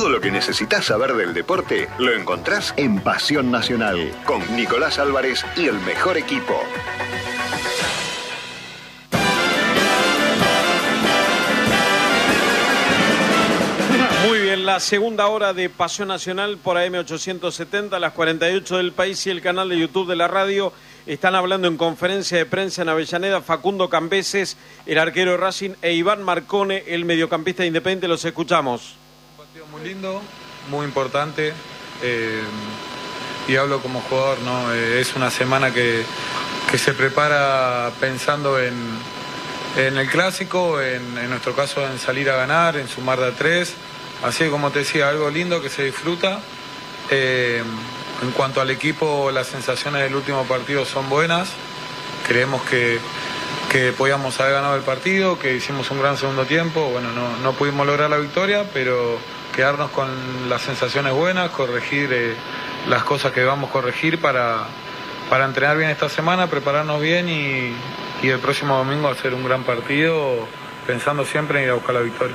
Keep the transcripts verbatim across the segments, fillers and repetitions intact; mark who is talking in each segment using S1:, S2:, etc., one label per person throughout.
S1: Todo lo que necesitas saber del deporte lo encontrás en Pasión Nacional, con Nicolás Álvarez y el mejor equipo.
S2: Muy bien, la segunda hora de Pasión Nacional por A M ochocientos setenta, las cuarenta y ocho del país y el canal de YouTube de la radio. Están hablando en conferencia de prensa en Avellaneda Facundo Cambeses, el arquero de Racing, e Iván Marcone, el mediocampista de Independiente. Los escuchamos.
S3: Un partido muy lindo, muy importante, eh, y hablo como jugador, ¿no? Eh, es una semana que, que se prepara pensando en, en el clásico, en, en nuestro caso en salir a ganar, en sumar de a tres. Así que, como te decía, algo lindo que se disfruta. Eh, en cuanto al equipo, las sensaciones del último partido son buenas. Creemos que, que podíamos haber ganado el partido, que hicimos un gran segundo tiempo. Bueno, no, no pudimos lograr la victoria, pero quedarnos con las sensaciones buenas, corregir eh, las cosas que debamos corregir para, para entrenar bien esta semana, prepararnos bien y, y el próximo domingo hacer un gran partido, pensando siempre en ir a buscar la victoria.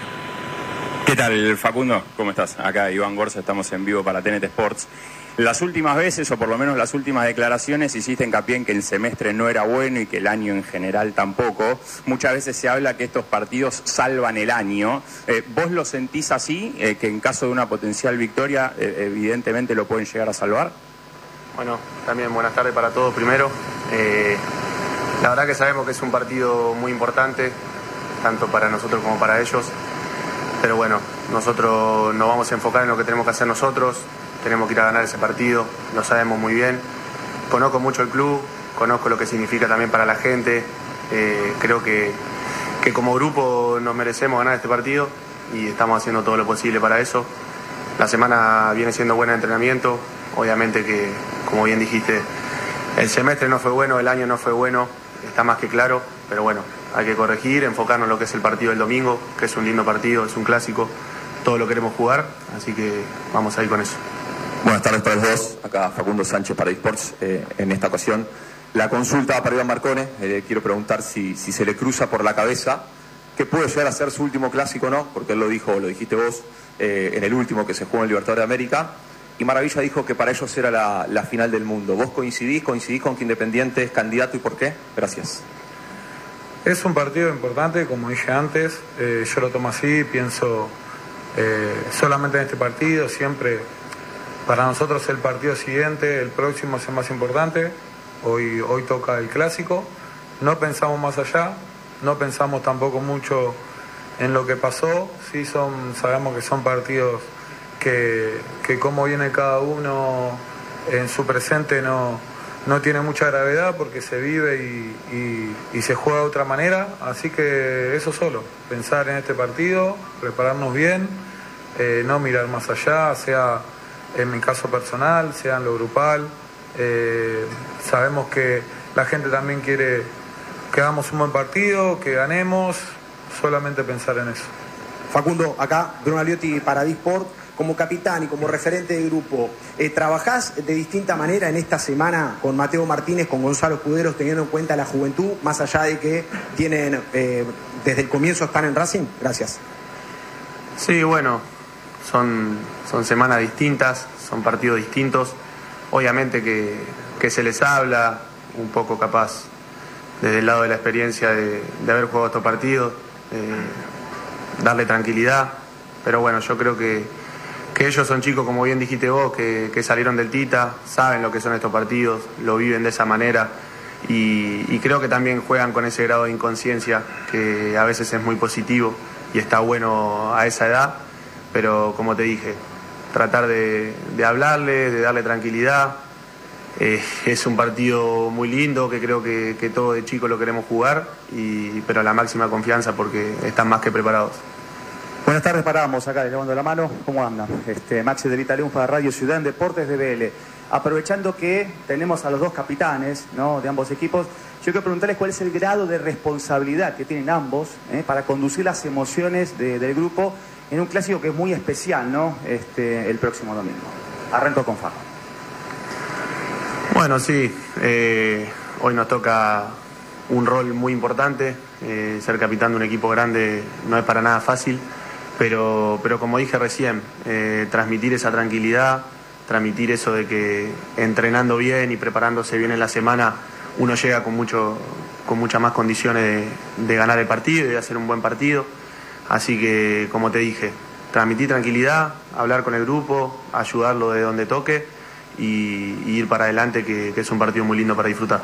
S4: ¿Qué tal, Facundo? ¿Cómo estás? Acá Iván Gorza, estamos en vivo para T N T Sports. Las últimas veces, o por lo menos las últimas declaraciones, hiciste hincapié en que el semestre no era bueno y que el año en general tampoco. Muchas veces se habla que estos partidos salvan el año. Eh, ¿Vos lo sentís así? Eh, ¿Que en caso de una potencial victoria, eh, evidentemente lo pueden llegar a salvar?
S5: Bueno, también buenas tardes para todos primero. Eh, la verdad que sabemos que es un partido muy importante, tanto para nosotros como para ellos. Pero bueno, nosotros nos vamos a enfocar en lo que tenemos que hacer nosotros. Tenemos que ir a ganar ese partido, lo sabemos muy bien. Conozco mucho el club, conozco lo que significa también para la gente. Eh, creo que, que como grupo nos merecemos ganar este partido y estamos haciendo todo lo posible para eso. La semana viene siendo buena de entrenamiento. Obviamente que, como bien dijiste, el semestre no fue bueno, el año no fue bueno, está más que claro. Pero bueno, hay que corregir, enfocarnos en lo que es el partido del domingo, que es un lindo partido, es un clásico. Todo lo queremos jugar, así que vamos a ir con eso.
S6: Buenas tardes para los dos, acá Facundo Sánchez para eSports. Eh, en esta ocasión la consulta para Iván Marcone. Eh, quiero preguntar si, si se le cruza por la cabeza que puede llegar a ser su último clásico, ¿no? Porque él lo dijo, lo dijiste vos, eh, en el último que se jugó en el Libertadores de América, y Maravilla dijo que para ellos era la, la final del mundo. ¿Vos coincidís? ¿Coincidís con que Independiente es candidato y por qué? Gracias.
S3: Es un partido importante, como dije antes, eh, yo lo tomo así, pienso eh, solamente en este partido, siempre para nosotros el partido siguiente, el próximo es el más importante, hoy, hoy toca el clásico, no pensamos más allá, no pensamos tampoco mucho en lo que pasó, sí son, sabemos que son partidos que, que como viene cada uno en su presente no... no tiene mucha gravedad porque se vive y, y, y se juega de otra manera, así que eso solo, pensar en este partido, prepararnos bien, eh, no mirar más allá, sea en mi caso personal, sea en lo grupal. Eh, sabemos que la gente también quiere que hagamos un buen partido, que ganemos, solamente pensar en eso.
S7: Facundo, acá Bruno Aliotti para eSports. Como capitán y como referente de grupo, eh, ¿trabajás de distinta manera en esta semana con Mateo Martínez, con Gonzalo Escuderos, teniendo en cuenta la juventud, más allá de que tienen eh, desde el comienzo están en Racing? Gracias.
S5: Sí, bueno, son, son semanas distintas, son partidos distintos. Obviamente que, que se les habla un poco capaz desde el lado de la experiencia de, de haber jugado estos partidos, eh, darle tranquilidad. Pero bueno, yo creo que que ellos son chicos, como bien dijiste vos, que, que salieron del Tita, saben lo que son estos partidos, lo viven de esa manera y, y creo que también juegan con ese grado de inconsciencia que a veces es muy positivo y está bueno a esa edad, pero como te dije, tratar de, de hablarle, de darle tranquilidad. Eh, es un partido muy lindo que creo que, que todos de chicos lo queremos jugar, y, pero a la máxima confianza porque están más que preparados.
S8: Buenas tardes para ambos, acá levando la mano. ¿Cómo andan? Este, Maxi de Vitaleón para Radio Ciudad en Deportes de B L. Aprovechando que tenemos a los dos capitanes, ¿no?, de ambos equipos, yo quiero preguntarles cuál es el grado de responsabilidad que tienen ambos ¿eh? para conducir las emociones de, del grupo en un clásico que es muy especial, ¿no?, este, el próximo domingo. Arranco con Faco.
S5: Bueno, sí, eh, hoy nos toca un rol muy importante. Eh, ser capitán de un equipo grande no es para nada fácil. pero, pero como dije recién, eh, transmitir esa tranquilidad, transmitir eso de que entrenando bien y preparándose bien en la semana uno llega con mucho con muchas más condiciones de, de ganar el partido y de hacer un buen partido. Así que, como te dije, transmitir tranquilidad, hablar con el grupo, ayudarlo de donde toque y, y ir para adelante, que, que es un partido muy lindo para disfrutar.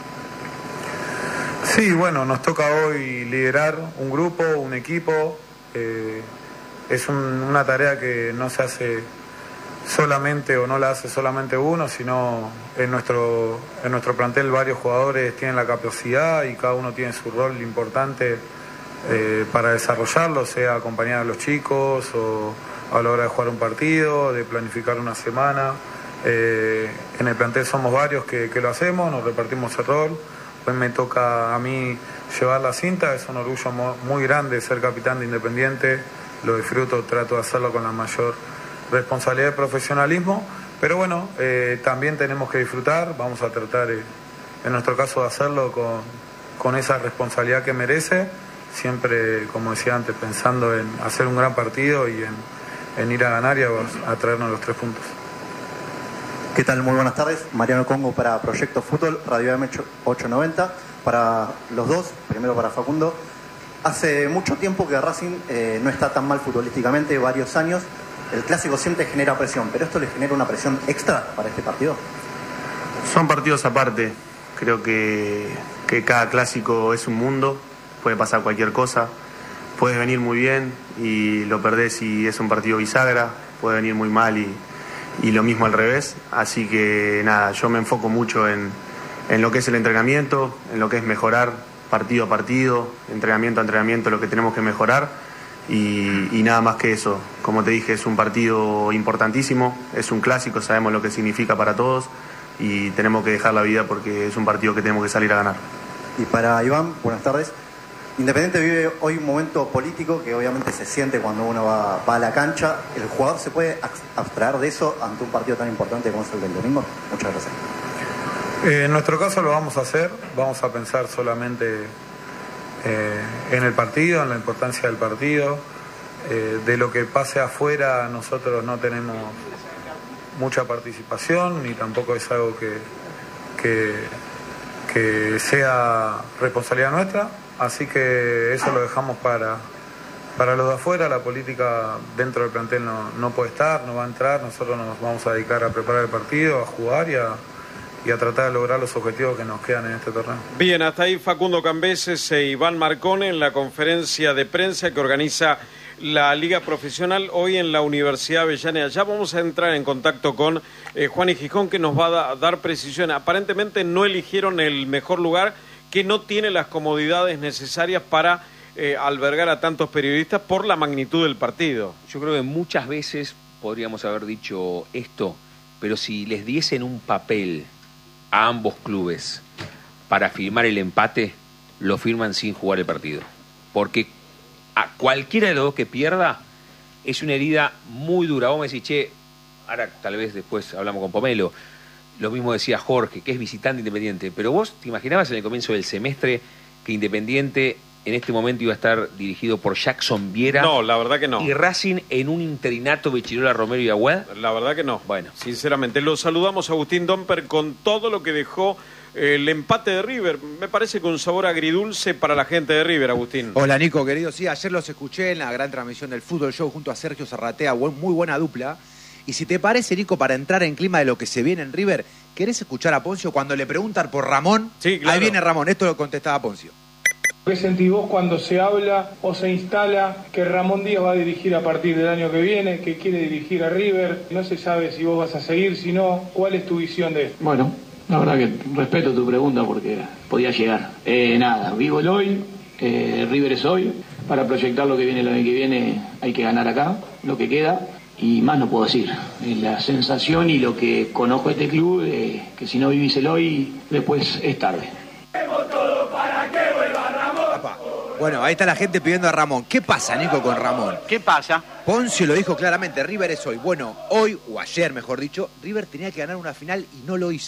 S3: Sí, bueno, nos toca hoy liderar un grupo, un equipo. Eh, es un, una tarea que no se hace solamente o no la hace solamente uno, sino en nuestro, en nuestro plantel varios jugadores tienen la capacidad y cada uno tiene su rol importante eh, para desarrollarlo, sea acompañar a los chicos o a la hora de jugar un partido, de planificar una semana. Eh, en el plantel somos varios que, que lo hacemos, nos repartimos el rol. Hoy me toca a mí llevar la cinta, es un orgullo muy grande ser capitán de Independiente, lo disfruto, trato de hacerlo con la mayor responsabilidad y profesionalismo, pero bueno, eh, también tenemos que disfrutar, vamos a tratar, eh, en nuestro caso, de hacerlo con, con esa responsabilidad que merece, siempre, como decía antes, pensando en hacer un gran partido y en, en ir a ganar y a, a traernos los tres puntos.
S9: ¿Qué tal? Muy buenas tardes. Mariano Congo para Proyecto Fútbol, Radio M ochocientos noventa. Para los dos, primero para Facundo. Hace mucho tiempo que Racing eh, no está tan mal futbolísticamente, varios años. El clásico siempre genera presión, pero ¿esto le genera una presión extra para este partido?
S5: Son partidos aparte. Creo que, que cada clásico es un mundo, puede pasar cualquier cosa. Puedes venir muy bien y lo perdés y es un partido bisagra, puede venir muy mal y, y lo mismo al revés. Así que nada, yo me enfoco mucho en, en lo que es el entrenamiento, en lo que es mejorar partido a partido, entrenamiento a entrenamiento, lo que tenemos que mejorar. Y, y nada más que eso. Como te dije, es un partido importantísimo, es un clásico, sabemos lo que significa para todos y tenemos que dejar la vida porque es un partido que tenemos que salir a ganar.
S9: Y para Iván, buenas tardes. Independiente vive hoy un momento político que obviamente se siente cuando uno va, va a la cancha. ¿El jugador se puede abstraer de eso ante un partido tan importante como es el del domingo? Muchas gracias.
S3: Eh, en nuestro caso lo vamos a hacer, vamos a pensar solamente Eh, en el partido, en la importancia del partido. Eh, de lo que pase afuera nosotros no tenemos mucha participación ni tampoco es algo que, que, que sea responsabilidad nuestra, así que eso lo dejamos para, para los de afuera. La política dentro del plantel no, no puede estar, no va a entrar. Nosotros nos vamos a dedicar a preparar el partido, a jugar y a y a tratar de lograr los objetivos que nos quedan en este torneo.
S2: Bien, hasta ahí Facundo Cambeses e Iván Marcone en la conferencia de prensa que organiza la Liga Profesional hoy en la Universidad de Avellaneda. Ya vamos a entrar en contacto con eh, Juan y Gijón, que nos va a da, dar precisión. Aparentemente no eligieron el mejor lugar, que no tiene las comodidades necesarias para eh, albergar a tantos periodistas por la magnitud del partido.
S10: Yo creo que muchas veces podríamos haber dicho esto, pero si les diesen un papel a ambos clubes para firmar el empate, lo firman sin jugar el partido. Porque a cualquiera de los dos que pierda es una herida muy dura. Vos me decís, che, ahora tal vez después hablamos con Pomelo, lo mismo decía Jorge, que es visitante Independiente, pero vos te imaginabas en el comienzo del semestre que Independiente en este momento iba a estar dirigido por Jackson Viera.
S2: No, la verdad que no.
S10: Y Racing en un interinato de Chirola, Romero y Agüed.
S2: La verdad que no.
S10: Bueno.
S2: Sinceramente, lo saludamos a Agustín Domper con todo lo que dejó eh, el empate de River. Me parece que un sabor agridulce para la gente de River, Agustín.
S11: Hola, Nico, querido. Sí, ayer los escuché en la gran transmisión del Fútbol Show junto a Sergio Zarratea. Muy buena dupla. Y si te parece, Nico, para entrar en clima de lo que se viene en River, ¿querés escuchar a Poncio cuando le preguntan por Ramón?
S2: Sí, claro.
S11: Ahí viene Ramón. Esto lo contestaba Poncio.
S12: ¿Qué sentís vos cuando se habla o se instala que Ramón Díaz va a dirigir a partir del año que viene, que quiere dirigir a River? No se sabe si vos vas a seguir, si no, ¿cuál es tu visión de esto?
S13: Bueno, la verdad que respeto tu pregunta porque podía llegar. Eh, nada, vivo el hoy, eh, River es hoy. Para proyectar lo que viene el año que viene hay que ganar acá, lo que queda. Y más no puedo decir. Es la sensación y lo que conozco de este club, eh, que si no vivís el hoy, después es tarde.
S11: Bueno, ahí está la gente pidiendo a Ramón. ¿Qué pasa, Nico, con Ramón?
S14: ¿Qué pasa?
S11: Poncio lo dijo claramente, River es hoy. Bueno, hoy, o ayer mejor dicho, River tenía que ganar una final y no lo hizo.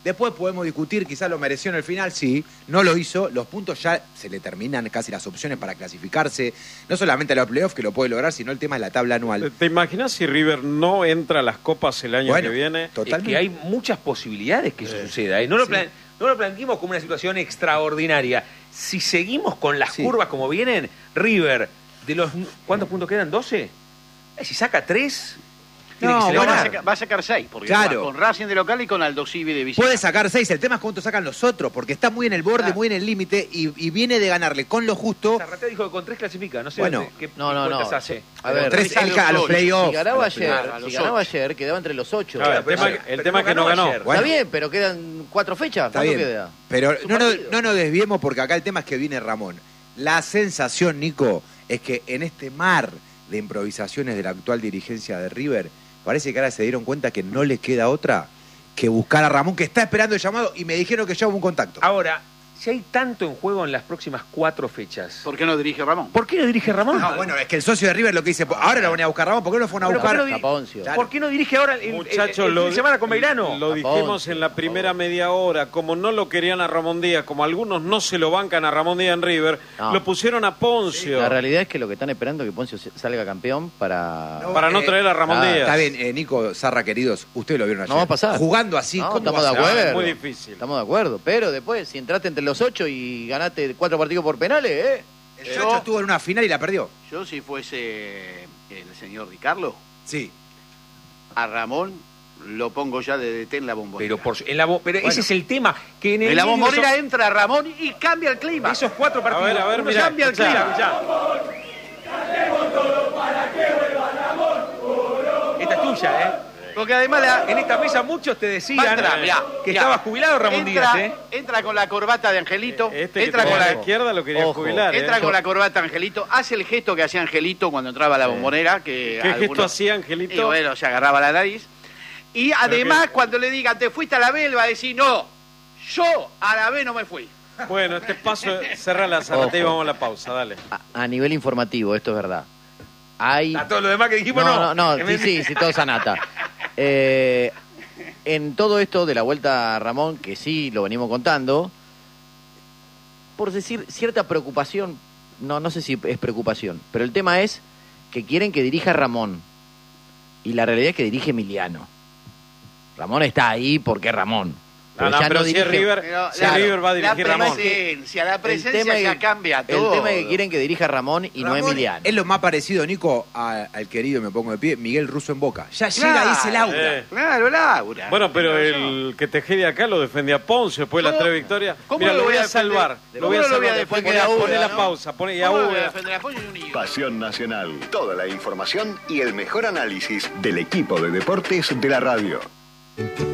S11: Después podemos discutir, quizás lo mereció en el final, sí, no lo hizo, los puntos ya se le terminan casi las opciones para clasificarse, no solamente a los playoffs que lo puede lograr, sino el tema de la tabla anual.
S2: ¿Te imaginas si River no entra a las copas el año
S11: Bueno,
S2: que viene?
S10: Es que hay muchas posibilidades que eso
S2: Sí.
S10: suceda. ¿eh? No, lo
S2: Sí.
S10: plan- no lo planteemos como una situación extraordinaria. Si seguimos con las
S11: Sí.
S10: curvas como vienen, River, de los ¿cuántos puntos quedan? ¿doce? Eh, si saca tres, tiene
S11: No,
S10: que
S14: No, va, a
S10: celebrar.
S14: sacar, va a sacar seis, porque
S11: Claro.
S14: va con Racing de local y con Aldo Civi de visita.
S11: Puede sacar seis, el tema es cuánto sacan los otros, porque está muy en el borde,
S14: Claro.
S11: muy en el límite, y, y viene de ganarle con lo justo.
S10: Zarratea dijo que con tres clasifica, no sé
S11: Bueno.
S10: dónde- qué
S15: No, no, no.
S10: cuentas hace.
S15: A ver,
S11: Tres,
S14: sale
S11: el, a los
S14: ocho.
S11: playoffs.
S15: si ganaba
S11: a los
S15: ayer,
S11: playoffs.
S14: Claro, a los
S15: si ganaba
S14: ocho.
S15: ayer, quedaba entre los ocho.
S2: Claro, el
S10: pero
S2: tema,
S10: sí,
S2: el
S10: pero
S2: tema
S10: no
S2: que no
S10: ganó
S2: ganó.
S10: ayer.
S11: Bueno.
S15: Está bien, pero quedan cuatro fechas.
S11: Está
S15: ¿Cuánto
S11: bien,
S15: queda?
S11: pero
S15: Es un
S11: no, nos-
S15: partido.
S11: no nos desviemos porque acá el tema es que viene Ramón. La sensación, Nico, es que en este mar de improvisaciones de la actual dirigencia de River, parece que ahora se dieron cuenta que no les queda otra que buscar a Ramón, que está esperando el llamado, y me dijeron que ya hubo un contacto.
S10: Ahora, si hay tanto en juego en las próximas cuatro fechas,
S14: ¿Por qué no dirige Ramón?
S10: ¿por qué no dirige Ramón?
S11: No, bueno, es que el socio de River lo que dice, ahora lo van a buscar Ramón, ¿por qué no lo fueron a
S10: Pero ¿por
S11: buscar?
S10: qué no di-
S15: Taponcio.
S11: Claro.
S10: ¿Por qué no dirige ahora el, el-
S2: Muchachos,
S10: el fin
S2: lo,
S10: de semana con Belgrano?
S2: lo dijimos en la primera media hora, como no lo querían a Ramón Díaz, como algunos no se lo bancan a Ramón Díaz en River,
S15: No.
S2: lo pusieron a Poncio.
S15: La realidad es que lo que están esperando es que Poncio se- salga campeón para...
S2: Para no traer a Ramón
S15: ah,
S2: Díaz.
S11: Está bien, eh, Nico, Zarra, queridos, ustedes lo vieron ayer.
S15: No va a pasar.
S11: Jugando así,
S15: No,
S11: ¿cómo
S15: estamos
S11: va
S15: de
S11: a ser?
S15: acuerdo.
S2: Es muy difícil.
S15: Estamos de acuerdo. Pero después, si entraste entre los ocho y ganaste cuatro partidos por penales, ¿eh?
S11: El Chacho estuvo en una final y la perdió.
S14: Yo, si fuese el señor Di Carlo,
S11: Sí.
S14: a Ramón lo pongo ya de D T en la bombonera.
S10: Pero, por, en la, bo- pero ese es el tema. Que en, el
S14: En la
S10: medio de
S14: bombonera
S10: esos-
S14: entra Ramón y cambia el clima.
S10: de esos cuatro partidos.
S2: A ver, a ver,
S10: uno
S2: mirá,
S10: cambia el
S2: escuchá.
S10: clima. Esta es tuya, ¿eh?
S14: Porque además la-
S10: En esta mesa muchos te decían
S14: va a entrar,
S10: eh,
S14: mirá,
S10: que
S14: mirá.
S10: estaba jubilado Ramón
S14: entra,
S10: Díaz, ¿eh?
S14: entra con la corbata de Angelito,
S2: Este que
S14: entra
S2: tenía
S14: con
S2: a
S14: la
S2: la izquierda lo quería
S15: Ojo.
S2: jubilar. ¿eh?
S14: entra con la corbata Angelito, hace el gesto que hacía Angelito cuando entraba a la bombonera, que
S2: ¿Qué
S14: algunos-
S2: gesto hacía Angelito?
S14: Y bueno, se agarraba la nariz. Y además,
S2: qué?
S14: cuando le digan, te fuiste a la B, él va a decir, no, yo a la B no me fui.
S2: Bueno, este paso, cerra la Zarratea y
S15: Ojo.
S2: vamos a la pausa, dale.
S15: A, a nivel informativo, esto es verdad. Hay...
S10: A todo lo demás que dijimos,
S15: no.
S10: no.
S15: No,
S10: Que
S15: no,
S10: me-
S15: sí, sí, sí, todo sanata. Eh, en todo esto de la vuelta a Ramón, que sí lo venimos contando, por decir cierta preocupación, no, no sé si es preocupación, pero el tema es que quieren que dirija Ramón. Y la realidad es que dirige Emiliano. Ramón está ahí porque es Ramón.
S2: No, no,
S15: ya
S2: pero si es
S15: dirige-
S2: River,
S14: Pero,
S2: si
S14: claro,
S2: River va a dirigir
S14: la
S2: Ramón.
S14: presencia, la
S15: El
S14: presencia
S15: tema
S14: ya
S15: es-
S14: cambia
S15: El
S14: todo.
S15: tema es que quieren que dirija Ramón y no
S11: Ramón
S15: Emiliano.
S11: es lo más parecido, Nico, a- al querido, me pongo de pie, Miguel Russo en Boca. Ya llega
S14: Claro,
S11: y dice Laura.
S2: Eh.
S14: Claro, Laura.
S2: Bueno, pero
S14: Tiene razón.
S2: el que Tejede acá lo defendía a Poncio después de las
S14: ¿Cómo?
S2: tres victorias.
S14: ¿Cómo
S2: Mira,
S14: lo
S2: lo
S14: voy
S2: voy
S14: a
S2: a salvar.
S14: defender?
S2: Lo voy a
S14: ¿Cómo lo voy a
S2: salvar.
S14: defender
S2: Poné-
S14: a Uda,
S2: poné la
S14: no?
S2: pausa. Poné, y a
S14: ¿Cómo lo voy a
S2: Uda.
S14: defender a Poncio y un ídolo?
S1: Pasión Nacional. Toda la información y el mejor análisis del equipo de deportes de la radio.